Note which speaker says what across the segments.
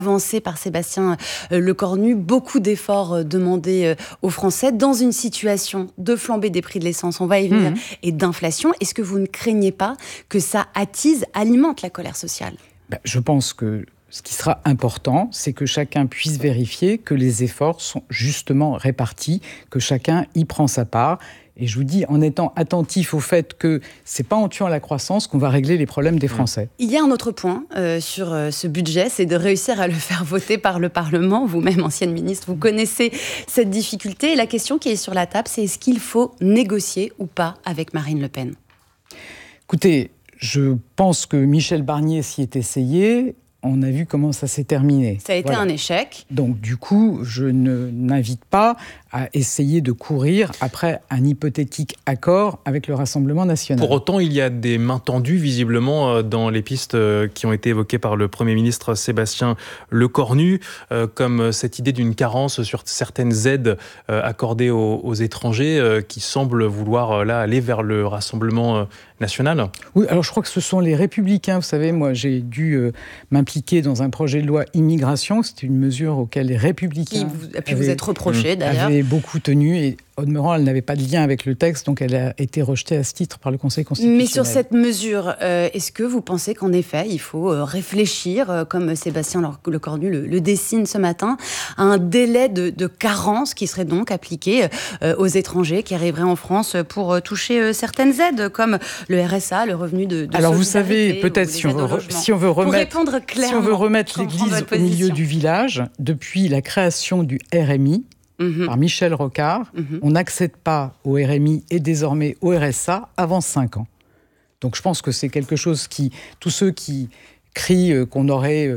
Speaker 1: avancé par Sébastien Lecornu, beaucoup d'efforts demandés aux Français dans une situation de flambée des prix de l'essence, on va y venir, et d'inflation. Est-ce que vous ne craignez pas que ça alimente la colère sociale ?
Speaker 2: Je pense que ce qui sera important, c'est que chacun puisse vérifier que les efforts sont justement répartis, que chacun y prend sa part. Et je vous dis, en étant attentif au fait que c'est pas en tuant la croissance qu'on va régler les problèmes des Français.
Speaker 1: Il y a un autre point sur ce budget, c'est de réussir à le faire voter par le Parlement. Vous-même, ancienne ministre, vous connaissez cette difficulté. Et la question qui est sur la table, c'est est-ce qu'il faut négocier ou pas avec Marine Le Pen ?
Speaker 2: Écoutez, je pense que Michel Barnier s'y est essayé. On a vu comment ça s'est terminé.
Speaker 1: Ça a été un échec.
Speaker 2: Donc, du coup, je n'invite pas à essayer de courir après un hypothétique accord avec le Rassemblement national.
Speaker 3: Pour autant, il y a des mains tendues, visiblement, dans les pistes qui ont été évoquées par le Premier ministre Sébastien Lecornu, comme cette idée d'une carence sur certaines aides accordées aux étrangers qui semblent vouloir là aller vers le Rassemblement national.
Speaker 2: Oui, alors je crois que ce sont les Républicains. Vous savez, moi, j'ai dû m'impliquer dans un projet de loi immigration. C'était une mesure auquel les Républicains
Speaker 1: vous êtes reproché, d'ailleurs.
Speaker 2: Avaient beaucoup tenu et au demeurant, elle n'avait pas de lien avec le texte, donc elle a été rejetée à ce titre par le Conseil constitutionnel.
Speaker 1: Mais sur cette mesure, est-ce que vous pensez qu'en effet, il faut réfléchir, comme Sébastien Lecornu le dessine ce matin, à un délai de carence qui serait donc appliqué aux étrangers qui arriveraient en France pour toucher certaines aides, comme le RSA, le revenu de
Speaker 2: Alors vous savez, peut-être si on veut remettre l'église au milieu du village, depuis la création du RMI, par Michel Rocard, on n'accède pas au RMI et désormais au RSA avant 5 ans. Donc je pense que c'est quelque chose tous ceux qui crient qu'on aurait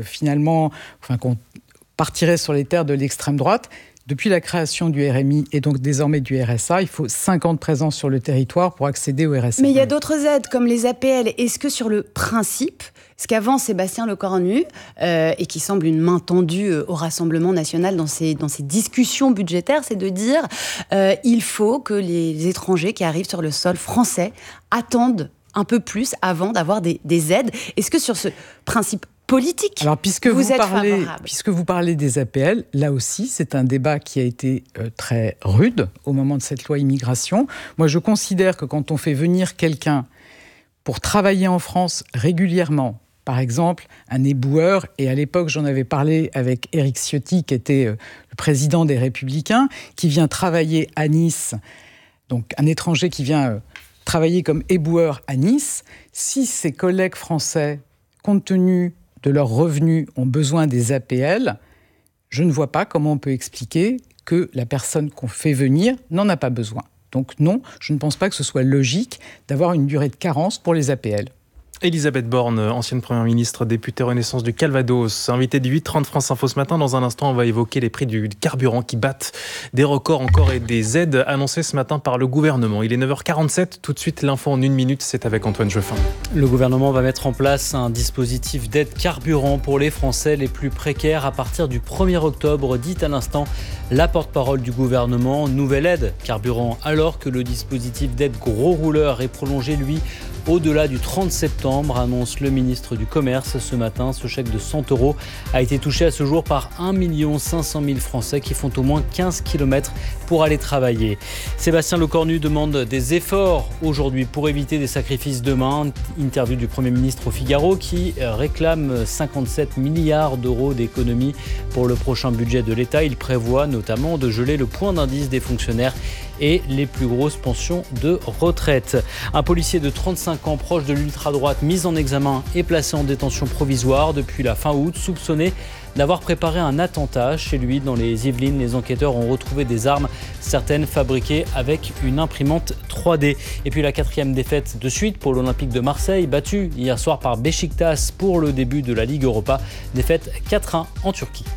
Speaker 2: qu'on partirait sur les terres de l'extrême droite, depuis la création du RMI et donc désormais du RSA, il faut 5 ans de présence sur le territoire pour accéder au RSA.
Speaker 1: Mais il y a d'autres aides comme les APL. Est-ce que sur le principe, ce qu'avance Sébastien Lecornu, et qui semble une main tendue au Rassemblement national dans ces discussions budgétaires, c'est de dire il faut que les étrangers qui arrivent sur le sol français attendent un peu plus avant d'avoir des aides. Est-ce que sur ce principe politique,
Speaker 2: alors, puisque vous parlez des APL, là aussi, c'est un débat qui a été très rude au moment de cette loi immigration. Moi, je considère que quand on fait venir quelqu'un pour travailler en France régulièrement, par exemple, un éboueur, et à l'époque, j'en avais parlé avec Éric Ciotti, qui était le président des Républicains, qui vient travailler à Nice, donc un étranger qui vient travailler comme éboueur à Nice, si ses collègues français, compte tenu de leurs revenus, ont besoin des APL, je ne vois pas comment on peut expliquer que la personne qu'on fait venir n'en a pas besoin. Donc non, je ne pense pas que ce soit logique d'avoir une durée de carence pour les APL.
Speaker 3: Elisabeth Borne, ancienne Première ministre, députée Renaissance du Calvados, invitée du 8h30 France Info ce matin. Dans un instant, on va évoquer les prix du carburant qui battent des records encore et des aides annoncées ce matin par le gouvernement. Il est 9h47, tout de suite l'info en 1 minute, c'est avec Antoine Jeffin.
Speaker 4: Le gouvernement va mettre en place un dispositif d'aide carburant pour les Français les plus précaires à partir du 1er octobre, dit à l'instant la porte-parole du gouvernement. Nouvelle aide carburant alors que le dispositif d'aide gros rouleur est prolongé, lui, au-delà du 30 septembre, annonce le ministre du Commerce ce matin. Ce chèque de 100 € a été touché à ce jour par 1 500 000 Français qui font au moins 15 km pour aller travailler. Sébastien Lecornu demande des efforts aujourd'hui pour éviter des sacrifices demain. Interview du Premier ministre au Figaro qui réclame 57 milliards d'euros d'économies pour le prochain budget de l'État. Il prévoit notamment de geler le point d'indice des fonctionnaires et les plus grosses pensions de retraite. Un policier de 35 ans proche de l'ultra-droite mis en examen et placé en détention provisoire depuis la fin août, soupçonné d'avoir préparé un attentat chez lui dans les Yvelines. Les enquêteurs ont retrouvé des armes, certaines fabriquées avec une imprimante 3D. Et puis la 4e défaite de suite pour l'Olympique de Marseille, battu hier soir par Beşiktaş pour le début de la Ligue Europa. Défaite 4-1 en Turquie.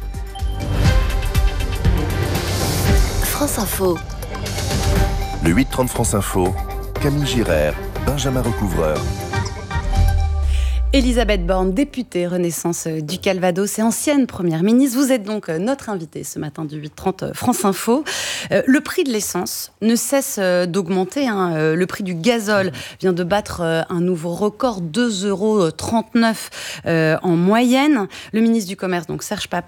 Speaker 5: France Info.
Speaker 6: Le 8h30 France Info, Camille Girard, Benjamin Recouvreur.
Speaker 1: Elisabeth Borne, députée Renaissance du Calvados et ancienne Première ministre. Vous êtes donc notre invitée ce matin du 8h30 France Info. Le prix de l'essence ne cesse d'augmenter. Le prix du gazole vient de battre un nouveau record, 2,39 € en moyenne. Le ministre du Commerce, donc Serge Papin,